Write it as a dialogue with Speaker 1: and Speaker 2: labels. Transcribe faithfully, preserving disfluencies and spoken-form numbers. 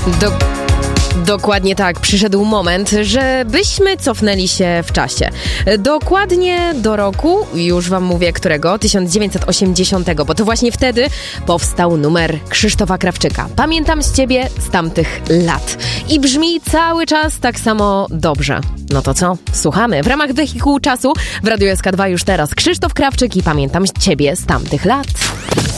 Speaker 1: Do... Dokładnie tak. Przyszedł moment, żebyśmy cofnęli się w czasie. Dokładnie do roku, już wam mówię którego, tysiąc dziewięćset osiemdziesiątego, bo to właśnie wtedy powstał numer Krzysztofa Krawczyka. Pamiętam z ciebie z tamtych lat. I brzmi cały czas tak samo dobrze. No to co? Słuchamy. W ramach Wehikułu Czasu w Radiu S K dwa już teraz Krzysztof Krawczyk i Pamiętam z ciebie z tamtych lat.